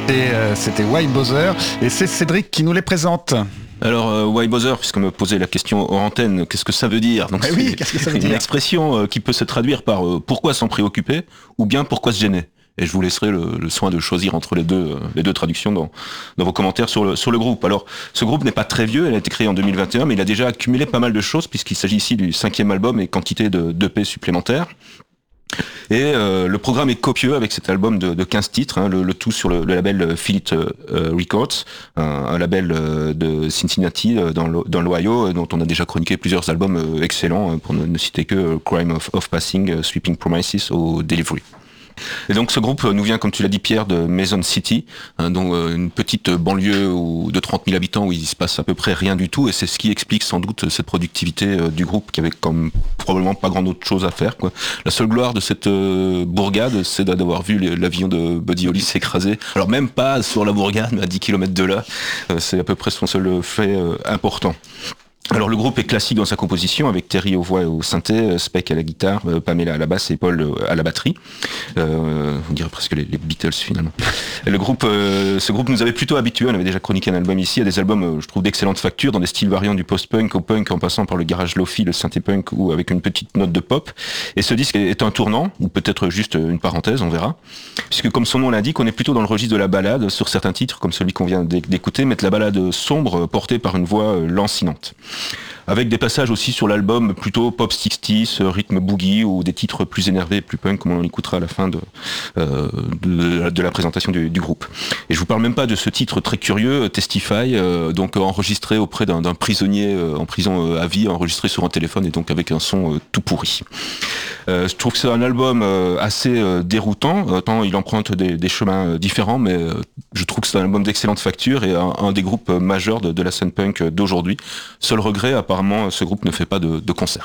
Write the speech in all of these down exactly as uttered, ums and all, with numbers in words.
Et euh, c'était White Bowser et c'est Cédric qui nous les présente. Alors, euh, White Bowser, puisqu'on me posait la question hors antenne, qu'est-ce que ça veut dire? Donc, eh oui, qu'est-ce que ça veut dire? Une expression euh, qui peut se traduire par euh, pourquoi s'en préoccuper ou bien pourquoi se gêner. Et je vous laisserai le, le soin de choisir entre les deux, euh, les deux traductions dans, dans vos commentaires sur le, sur le groupe. Alors, ce groupe n'est pas très vieux, il a été créé en deux mille vingt et un, mais il a déjà accumulé pas mal de choses puisqu'il s'agit ici du cinquième album et quantité de d'E P supplémentaires. Et euh, le programme est copieux avec cet album de, de quinze titres, hein, le, le tout sur le, le label Philip euh, Records, un, un label euh, de Cincinnati euh, dans, l'O- dans l'Ohio, euh, dont on a déjà chroniqué plusieurs albums euh, excellents, euh, pour ne, ne citer que euh, Crime of, of Passing, euh, Sweeping Promises ou Delivery. Et donc ce groupe nous vient, comme tu l'as dit Pierre, de Mason City, hein, donc euh, une petite banlieue où, de trente mille habitants où il se passe à peu près rien du tout, et c'est ce qui explique sans doute cette productivité euh, du groupe qui avait comme probablement pas grand autre chose à faire, quoi. La seule gloire de cette euh, bourgade, c'est d'avoir vu les, l'avion de Buddy Holly s'écraser, alors même pas sur la bourgade, mais à dix kilomètres de là, euh, c'est à peu près son seul fait euh, important. Alors le groupe est classique dans sa composition avec Terry aux voix et au synthé, Speck à la guitare, euh, Pamela à la basse et Paul euh, à la batterie. Euh, on dirait presque les, les Beatles finalement. Le groupe, euh, ce groupe nous avait plutôt habitués, on avait déjà chroniqué un album ici, à des albums euh, je trouve d'excellente facture dans des styles variants du post-punk au punk en passant par le garage lofi, le synthé-punk ou avec une petite note de pop. Et ce disque est un tournant, ou peut-être juste une parenthèse, on verra. Puisque comme son nom l'indique, on est plutôt dans le registre de la balade sur certains titres, comme celui qu'on vient d'écouter, mais de la balade sombre portée par une voix euh, lancinante. Avec des passages aussi sur l'album plutôt pop soixante, rythme boogie ou des titres plus énervés, plus punk, comme on écoutera à la fin de, euh, de, de la présentation du, du groupe. Et je vous parle même pas de ce titre très curieux, Testify, euh, donc enregistré auprès d'un, d'un prisonnier euh, en prison euh, à vie, enregistré sur un téléphone et donc avec un son euh, tout pourri. Euh, je trouve que c'est un album euh, assez euh, déroutant, euh, tant il emprunte des, des chemins euh, différents, mais euh, je trouve que c'est un album d'excellente facture et un, un des groupes euh, majeurs de, de la scène punk d'aujourd'hui. Seul regret, apparemment, ce groupe ne fait pas de, de concert.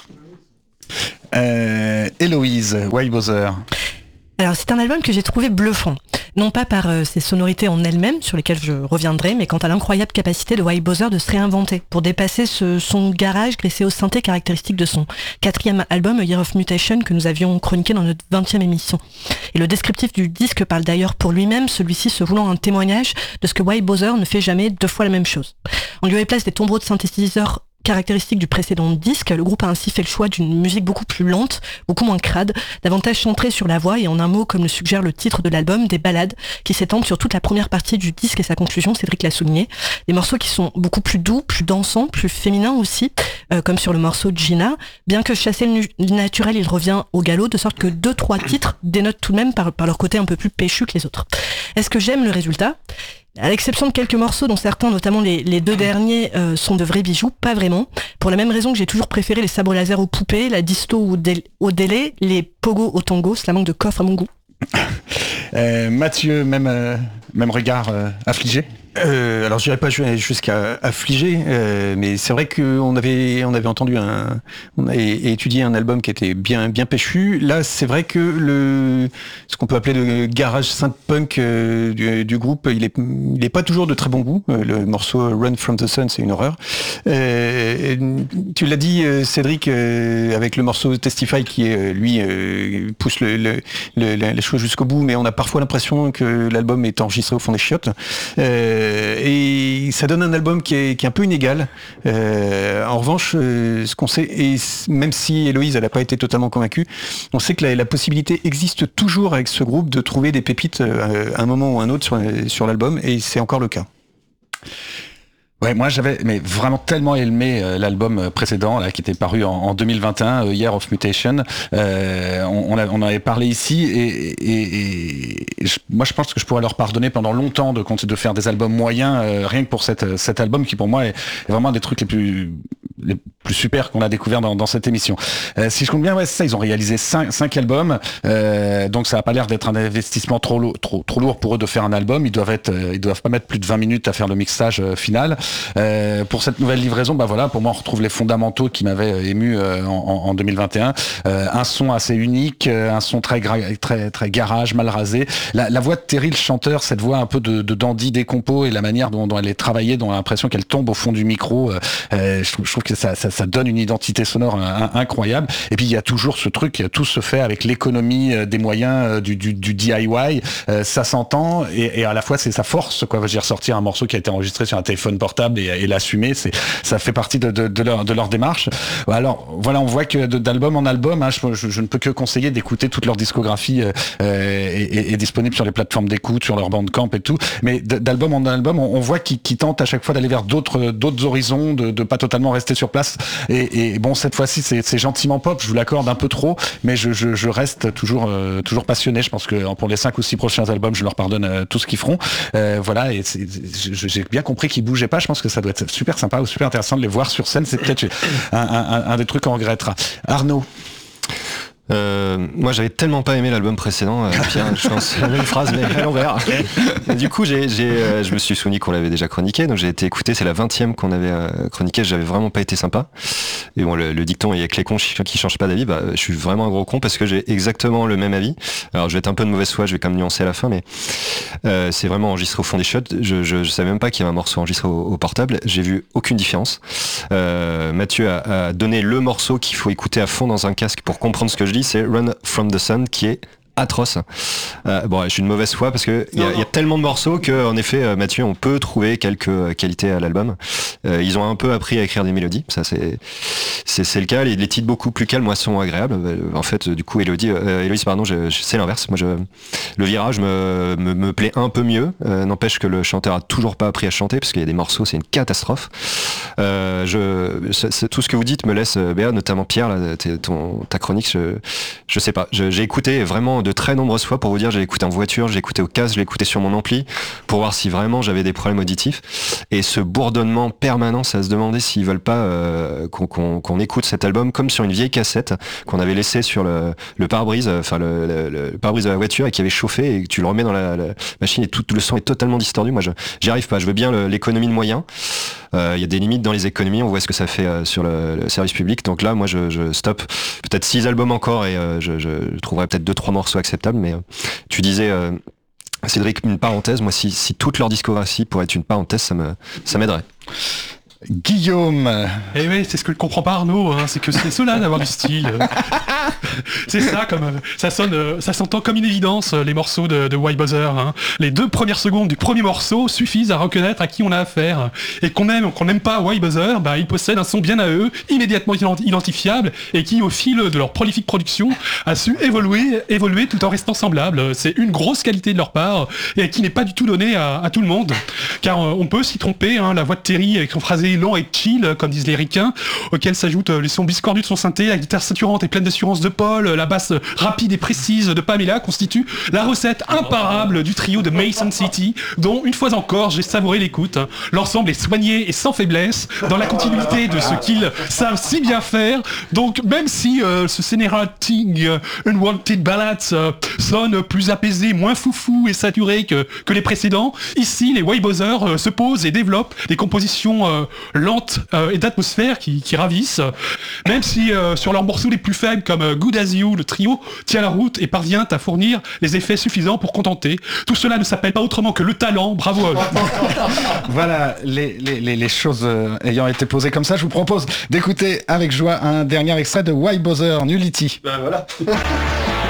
Euh, Héloïse, White Bowser. Alors c'est un album que j'ai trouvé bluffant, non pas par euh, ses sonorités en elles-mêmes, sur lesquelles je reviendrai, mais quant à l'incroyable capacité de White Bowser de se réinventer, pour dépasser ce son garage graissé au synthé caractéristique de son quatrième album, A Year of Mutation, que nous avions chroniqué dans notre vingtième émission. Et le descriptif du disque parle d'ailleurs pour lui-même, celui-ci se voulant un témoignage de ce que White Bowser ne fait jamais deux fois la même chose. On lui place des tombereaux de synthétiseurs caractéristique du précédent disque, le groupe a ainsi fait le choix d'une musique beaucoup plus lente, beaucoup moins crade, davantage centrée sur la voix et en un mot, comme le suggère le titre de l'album, des ballades qui s'étendent sur toute la première partie du disque et sa conclusion, Cédric l'a souligné. Des morceaux qui sont beaucoup plus doux, plus dansants, plus féminins aussi, euh, comme sur le morceau Gina. Bien que chassé le naturel, il revient au galop, de sorte que deux, trois titres dénotent tout de même par, par leur côté un peu plus péchu que les autres. Est-ce que j'aime le résultat ? À l'exception de quelques morceaux dont certains, notamment les, les deux derniers, euh, sont de vrais bijoux, pas vraiment. Pour la même raison que j'ai toujours préféré les sabres laser aux poupées, la disto au, dé- au délai, les pogo au tango, cela manque de coffre à mon goût. Euh, Mathieu, même, euh, même regard euh, affligé. Euh, alors je dirais pas jusqu'à affliger, euh, mais c'est vrai qu'on avait on avait entendu un, on a étudié un album qui était bien bien péchu. Là, c'est vrai que le ce qu'on peut appeler le garage synth punk euh, du, du groupe, il est il est pas toujours de très bon goût. Euh, le morceau Run from the Sun, c'est une horreur. Euh, tu l'as dit, Cédric, euh, avec le morceau Testify qui est lui euh, pousse le, le, le, les choses jusqu'au bout, mais on a parfois l'impression que l'album est enregistré au fond des chiottes. Euh, Et ça donne un album qui est, qui est un peu inégal. Euh, en revanche, euh, ce qu'on sait, et même si Héloïse elle n'a pas été totalement convaincue, on sait que la, la possibilité existe toujours avec ce groupe de trouver des pépites euh, à un moment ou à un autre sur, sur l'album, et c'est encore le cas. Ouais, moi j'avais mais vraiment tellement aimé euh, l'album précédent là qui était paru en, en deux mille vingt et un, A Year of Mutation. Euh, on, on, a, on en avait parlé ici et, et, et je, moi je pense que je pourrais leur pardonner pendant longtemps de de faire des albums moyens, euh, rien que pour cette, cet album qui pour moi est, est vraiment un des trucs les plus les plus super qu'on a découvert dans, dans cette émission. Euh, si je compte bien, ouais, c'est ça, ils ont réalisé cinq, cinq albums, euh, donc ça a pas l'air d'être un investissement trop lourd, trop, trop lourd pour eux de faire un album. Ils doivent être, ils doivent pas mettre plus de vingt minutes à faire le mixage euh, final. Euh, pour cette nouvelle livraison, bah voilà, pour moi on retrouve les fondamentaux qui m'avaient ému euh, en, en deux mille vingt et un. Euh, un son assez unique, euh, un son très gra- très très garage, mal rasé. La, la voix de Terry, le chanteur, cette voix un peu de, de dandy décompo et la manière dont, dont elle est travaillée, dont on a l'impression qu'elle tombe au fond du micro, euh, je, trouve, je trouve que ça, ça, ça donne une identité sonore un, un, incroyable. Et puis il y a toujours ce truc, tout se fait avec l'économie des moyens du, du, du D I Y. Euh, ça s'entend et, et à la fois c'est sa force, quoi. Je veux dire, sortir un morceau qui a été enregistré sur un téléphone portable et, et l'assumer, c'est, ça fait partie de, de, de, leur, de leur démarche. Alors voilà, on voit que de, d'album en album, hein, je, je, je ne peux que conseiller d'écouter toute leur discographie euh, est, est disponible sur les plateformes d'écoute, sur leur Bandcamp et tout. Mais d'album en album, on, on voit qu'ils, qu'ils tentent à chaque fois d'aller vers d'autres, d'autres horizons, de, de pas totalement rester sur place. Et, et bon, cette fois-ci, c'est, c'est gentiment pop. Je vous l'accorde un peu trop, mais je, je, je reste toujours, euh, toujours passionné. Je pense que pour les cinq ou six prochains albums, je leur pardonne euh, tout ce qu'ils feront. Euh, voilà. Et c'est, je, j'ai bien compris qu'ils bougeaient pas. Je pense que ça doit être super sympa ou super intéressant de les voir sur scène. C'est peut-être un, un, un des trucs qu'on regrettera. Arnaud. Euh, moi j'avais tellement pas aimé l'album précédent, euh, Pierre, je pense la même phrase mais à l'envers. Et du coup j'ai, j'ai, euh, je me suis souvenu qu'on l'avait déjà chroniqué, donc j'ai été écouté, c'est la vingtième qu'on avait euh, chroniqué, j'avais vraiment pas été sympa. Et bon, le, le dicton il y a que les cons qui changent pas d'avis, bah je suis vraiment un gros con parce que j'ai exactement le même avis. Alors je vais être un peu de mauvaise foi, je vais quand même nuancer à la fin, mais euh, c'est vraiment enregistré au fond des shots. Je, je, je savais même pas qu'il y avait un morceau enregistré au, au portable, j'ai vu aucune différence. Euh, Mathieu a, a donné le morceau qu'il faut écouter à fond dans un casque pour comprendre ce que je dis, c'est Run From The Sun, qui est atroce. Euh, bon, je suis une mauvaise foi parce que il y, y a tellement de morceaux que, en effet, Mathieu, on peut trouver quelques qualités à l'album. Euh, ils ont un peu appris à écrire des mélodies, ça c'est c'est, c'est le cas. Les, les titres beaucoup plus calmes, moi, sont agréables. En fait, du coup, Élodie, euh, Héloïse, pardon, je, je, c'est l'inverse. Moi, je, le virage me, me me plaît un peu mieux. Euh, n'empêche que le chanteur a toujours pas appris à chanter parce qu'il y a des morceaux, c'est une catastrophe. Euh, je, c'est, c'est, tout ce que vous dites me laisse, Béa, notamment Pierre, là, ton, ta chronique, je, je sais pas. Je, j'ai écouté vraiment de très nombreuses fois, pour vous dire, j'ai écouté en voiture, j'ai écouté au casque, j'ai écouté sur mon ampli pour voir si vraiment j'avais des problèmes auditifs. Et ce bourdonnement permanent, ça se demandait s'ils veulent pas euh, qu'on, qu'on, qu'on écoute cet album comme sur une vieille cassette qu'on avait laissée sur le, le pare-brise, enfin le, le, le pare-brise de la voiture et qui avait chauffé et que tu le remets dans la, la machine et tout, tout le son est totalement distordu. Moi, je, j'y arrive pas. Je veux bien le, l'économie de moyens. Il euh, y a des limites dans les économies. On voit ce que ça fait euh, sur le, le service public. Donc là, moi, je, je stoppe. Peut-être six albums encore et euh, je, je trouverai peut-être deux, trois morceaux acceptables. Mais euh, tu disais, euh, Cédric, une parenthèse. Moi, si, si toute leur discographie pourrait être une parenthèse, ça me, ça m'aiderait. Guillaume. Eh oui, c'est ce que ne comprend pas Arnaud, hein, c'est que c'est cela d'avoir du style. C'est ça, comme ça sonne, ça s'entend comme une évidence, les morceaux de, de White Buzzer. Hein. Les deux premières secondes du premier morceau suffisent à reconnaître à qui on a affaire. Et qu'on aime ou qu'on n'aime pas White Buzzer, bah, ils possèdent un son bien à eux, immédiatement identifiable, et qui, au fil de leur prolifique production, a su évoluer, évoluer tout en restant semblable. C'est une grosse qualité de leur part, et qui n'est pas du tout donnée à, à tout le monde. Car euh, on peut s'y tromper, hein, la voix de Terry avec son phrasé long et chill, comme disent les ricains, auquel s'ajoutent les sons biscordus de son synthé, la guitare saturante et pleine d'assurance de Paul, la basse rapide et précise de Pamela constitue la recette imparable du trio de Mason City, dont une fois encore j'ai savouré l'écoute. L'ensemble est soigné et sans faiblesse, dans la continuité de ce qu'ils savent si bien faire. Donc même si euh, ce Generating Unwanted Ballads euh, sonne plus apaisé, moins foufou et saturé que, que les précédents, ici les White Buzzer euh, se posent et développent des compositions euh, lentes euh, et d'atmosphère qui, qui ravissent, même si euh, sur leurs morceaux les plus faibles comme euh, Good As You, le trio tient la route et parvient à fournir les effets suffisants pour contenter. Tout cela ne s'appelle pas autrement que le talent, bravo à eux. Voilà, les, les, les choses euh, ayant été posées comme ça, je vous propose d'écouter avec joie un dernier extrait de White Buzzer, Nullity. Ben voilà.